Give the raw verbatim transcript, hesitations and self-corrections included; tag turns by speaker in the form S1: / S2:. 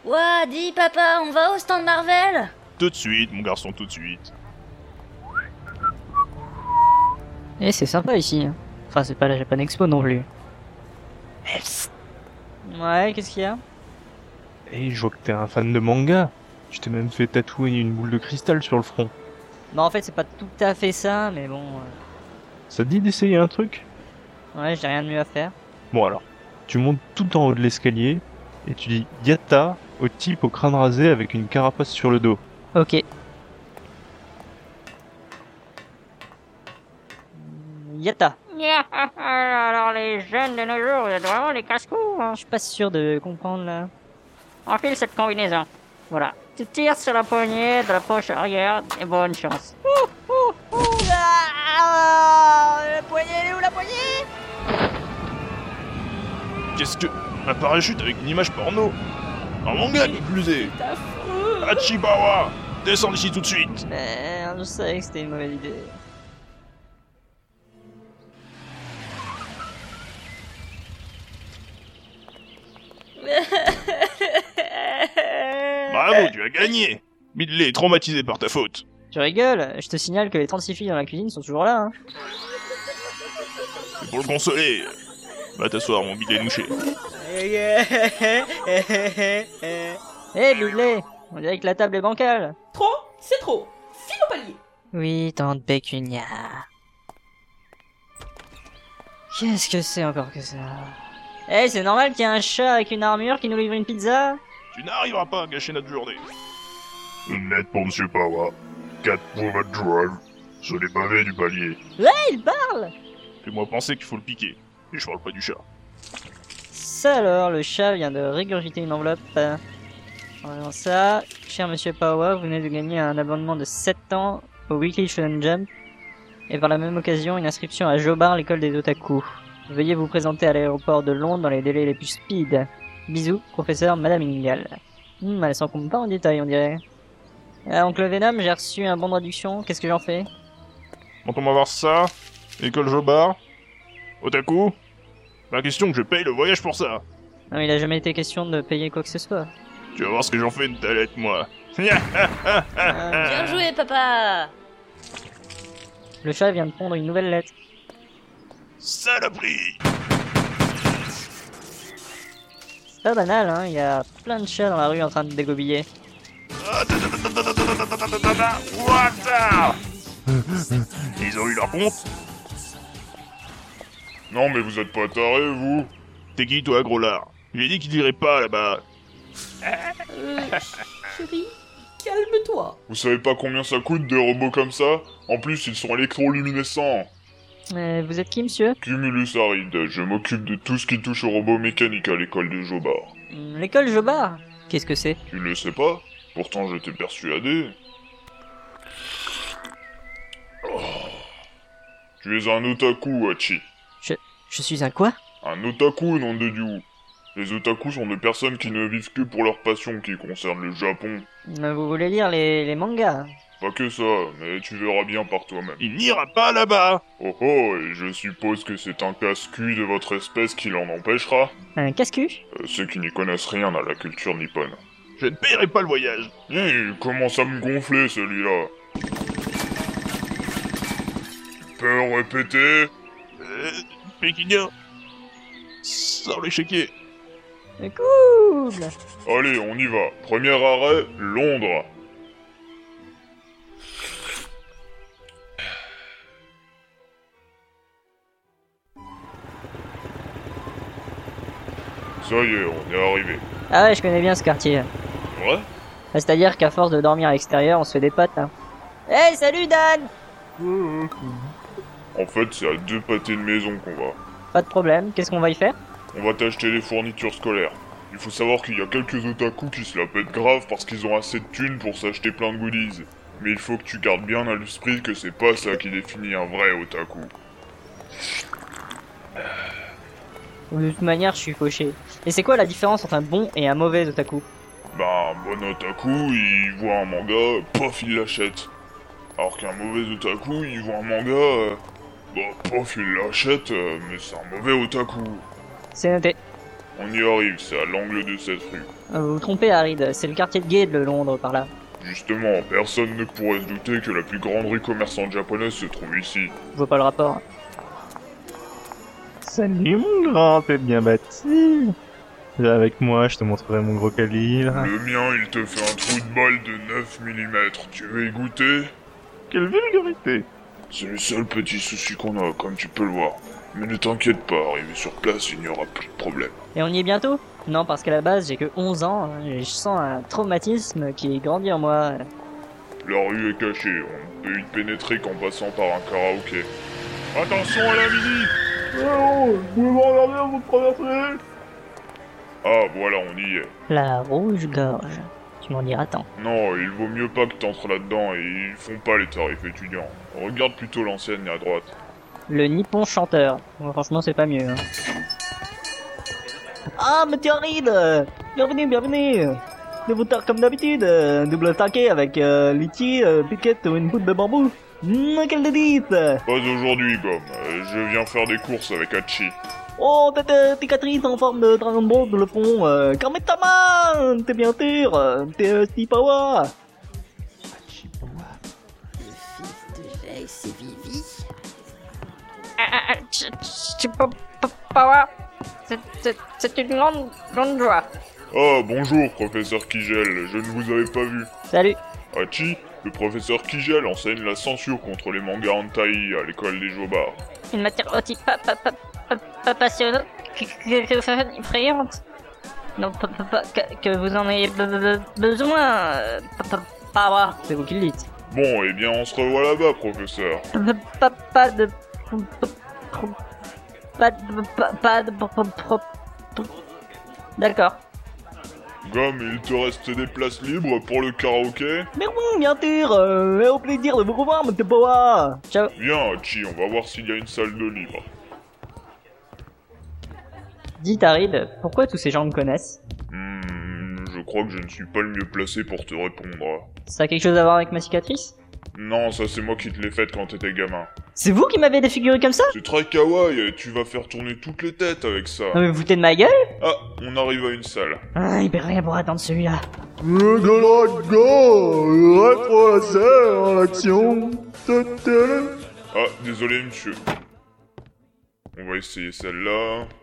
S1: Ouah, dis papa, on va au stand Marvel?
S2: Tout de suite, mon garçon, tout de suite.
S3: Eh, c'est sympa ici. Enfin, c'est pas la Japan Expo non plus.
S4: Eh, psst.
S3: Ouais, qu'est-ce qu'il y a?
S4: Eh, je vois que t'es un fan de manga. Tu t'es même fait tatouer une boule de cristal sur le front.
S3: Bah en fait, c'est pas tout à fait ça, mais bon... euh,
S4: Ça te dit d'essayer un truc?
S3: Ouais, j'ai rien de mieux à faire.
S4: Bon alors, tu montes tout en haut de l'escalier, et tu dis « Yatta » au type au crâne rasé avec une carapace sur le dos.
S3: Ok. Yatta.
S5: Alors les jeunes de nos jours, vous êtes vraiment des casse-cou, hein.
S3: Je suis pas sûr de comprendre là.
S5: Enfile cette combinaison. Voilà. Tu tires sur la poignée de la poche arrière et bonne chance.
S3: Ah, la poignée, elle est où la poignée?
S2: Qu'est-ce que... Un parachute avec une image porno? Un manga qui plus est.
S1: C'est affreux.
S2: Hachibawa, descends d'ici tout de suite.
S3: Merde, je savais que c'était une mauvaise idée.
S2: Bravo, tu as gagné. Midley est traumatisé par ta faute.
S3: Tu rigoles? Je te signale que les trente-six filles dans la cuisine sont toujours là, hein.
S2: Et pour le consoler, va t'asseoir, mon Midley nouché.
S3: Eh, Bidley, on dirait que la table est bancale.
S1: Trop? C'est trop. File au palier.
S3: Oui, tante Pécunia. Qu'est-ce que c'est encore que ça? Eh, c'est normal qu'il y ait un chat avec une armure qui nous livre une pizza?
S2: Tu n'arriveras pas à gâcher notre journée.
S6: Une lettre pour Monsieur Pawa. quatre pour votre drive. Sur les pavés du palier.
S3: Ouais, il parle!
S2: Fais-moi penser qu'il faut le piquer. Et je parle pas du chat.
S3: Ça alors, le chat vient de régurgiter une enveloppe. En voyant ça, cher monsieur Pawa, vous venez de gagner un abonnement de sept ans au Weekly Shonen Jump. Et par la même occasion, une inscription à Jobar, l'école des otaku. Veuillez vous présenter à l'aéroport de Londres dans les délais les plus speed. Bisous, professeur Madame Ingal. Hmm, elle s'en compte pas en détail, on dirait. Ah, oncle Venom, j'ai reçu un bon de réduction, qu'est-ce que j'en fais?
S2: Quand on va voir ça, école Jobar, Otaku, pas question que je paye le voyage pour ça.
S3: Non, il a jamais été question de payer quoi que ce soit.
S2: Tu vas voir ce que j'en fais de ta lettre, moi.
S1: Bien joué, papa.
S3: Le chat vient de pondre une nouvelle lettre.
S2: Saloperie.
S3: C'est pas banal, hein, il y a plein de chats dans la rue en train de dégobiller.
S2: What? Ils ont eu leur compte?
S6: Non mais vous êtes pas tarés, vous?
S2: T'es qui, toi, gros lard? J'ai dit qu'il irait pas, là-bas.
S1: Euh, chérie, calme-toi.
S6: Vous savez pas combien ça coûte des robots comme ça? En plus, ils sont électroluminescents.
S3: Euh, vous êtes qui, monsieur?
S6: Cumulus Aride, je m'occupe de tout ce qui touche aux robots mécaniques à l'école de Jobar.
S3: Hmm, L'école Jobar? Qu'est-ce que c'est?
S6: Tu le sais pas? Pourtant j'étais persuadé. Oh. Tu es un otaku, Hachi.
S3: Je suis un quoi?
S6: Un otaku, nom de Dieu. Les otaku sont des personnes qui ne vivent que pour leur passion qui concerne le Japon.
S3: Euh, Vous voulez lire les, les mangas?
S6: Pas que ça, mais tu verras bien par toi-même.
S2: Il n'ira pas là-bas.
S6: Oh oh, et je suppose que c'est un casse-cul de votre espèce qui l'en empêchera.
S3: Un casse-cul?
S6: Euh, ceux qui n'y connaissent rien à la culture nippone.
S2: Je ne paierai pas le voyage.
S6: Hé, il commence à me gonfler celui-là. Tu peux répéter?
S2: Euh, Pékinien. Sors le chéquier.
S3: C'est cool!
S6: Allez, on y va. Premier arrêt, Londres. Ça y est, on est arrivé.
S3: Ah ouais, je connais bien ce quartier.
S6: Ouais?
S3: Ah, c'est-à-dire qu'à force de dormir à l'extérieur, on se fait des potes, hein. Hey, salut Dan!
S6: En fait, c'est à deux pâtés de maison qu'on va.
S3: Pas de problème, qu'est-ce qu'on va y faire?
S6: On va t'acheter les fournitures scolaires. Il faut savoir qu'il y a quelques otaku qui se la pètent grave parce qu'ils ont assez de thunes pour s'acheter plein de goodies. Mais il faut que tu gardes bien à l'esprit que c'est pas ça qui définit un vrai otaku.
S3: De toute manière, je suis fauché. Et c'est quoi la différence entre un bon et un mauvais otaku?
S6: Ben, un bon otaku, il voit un manga, pof, il l'achète. Alors qu'un mauvais otaku, il voit un manga, euh, bah, pof, il l'achète, euh, mais c'est un mauvais otaku.
S3: C'est noté.
S6: On y arrive, c'est à l'angle de cette rue.
S3: Ah, vous vous trompez, Harid, c'est le quartier de Gay de Londres, par là.
S6: Justement, personne ne pourrait se douter que la plus grande rue commerçante japonaise se trouve ici.
S3: Je vois pas le rapport.
S4: Salut mon grand, t'es bien bâti. Viens avec moi, je te montrerai mon gros calibre.
S6: Le mien, il te fait un trou de balle de neuf millimètres. Tu veux y goûter?
S2: Quelle vulgarité!
S6: C'est le seul petit souci qu'on a, comme tu peux le voir. Mais ne t'inquiète pas, arrivé sur place, il n'y aura plus de problème.
S3: Et on y est bientôt? Non, parce qu'à la base, j'ai que onze ans, hein, et je sens un traumatisme qui grandit en moi.
S6: La rue est cachée, on ne peut y pénétrer qu'en passant par un karaoké. Attention à la mini!
S2: Oh, vous pouvez me regarder avant de traverser?
S6: Ah, voilà, on y est.
S3: La rouge-gorge. Tu m'en diras tant.
S6: Non, il vaut mieux pas que t'entres là-dedans, et ils font pas les tarifs étudiants. Regarde plutôt l'enseigne à droite.
S3: Le Nippon chanteur. Bon, franchement, c'est pas mieux. Hein. Ah, monsieur Harid! Bienvenue, bienvenue! De vous taire comme d'habitude, euh, double taquet avec euh, litchi, euh, piquette ou une boute de bambou. Mmh, quelle dédite!
S6: Pas aujourd'hui, Gomme. Euh, je viens faire des courses avec Hachi.
S3: Oh, tête euh, cicatrice en forme de Dragon Ball de le front. Euh, Kametama! T'es bien sûr! euh, T'es euh, Stipawa!
S1: Le fils de Jace et Vivi.
S5: Ah, ah, ah, tu- tu peux pas. C'est- c'est- C'est une grande, grande joie.
S6: Ah, bonjour, professeur Kigel, je ne vous avais pas vu.
S3: Salut!
S6: Hachi, le professeur Kigel enseigne la censure contre les mangas hentai à l'école des Jobards.
S5: Une matière aussi pas, pas, pas, pas, pas passionnante que, que, que ça fait effrayante. Non, pas, pas, pas, que, que vous en ayez be- be- besoin. euh, Pas, pas, pas avoir.
S3: C'est vous qui le dites.
S6: Bon, eh bien, on se revoit là-bas, professeur.
S5: Pas, pas, pas de. Pas de. Pas, pas de. D'accord.
S6: Gomme, il te reste des places libres pour le karaoké?
S3: Mais bon, bien sûr! Euh, et au plaisir de vous revoir, monsieur Powa! Ciao!
S6: Viens, Hachi, on va voir s'il y a une salle de libre.
S3: Dites Harid, pourquoi tous ces gens me connaissent?
S6: Hmm, je crois que je ne suis pas le mieux placé pour te répondre.
S3: Ça a quelque chose à voir avec ma cicatrice?
S6: Non, ça c'est moi qui te l'ai faite quand t'étais gamin.
S3: C'est vous qui m'avez défiguré comme ça?
S6: C'est très kawaii, et tu vas faire tourner toutes les têtes avec ça.
S3: Non mais vous foutez de ma gueule?
S6: Ah, on arrive à une salle.
S3: Ah, il perd rien pour attendre celui-là.
S2: Le dragon, rétro laser en action.
S6: Ah, désolé monsieur. On va essayer celle-là.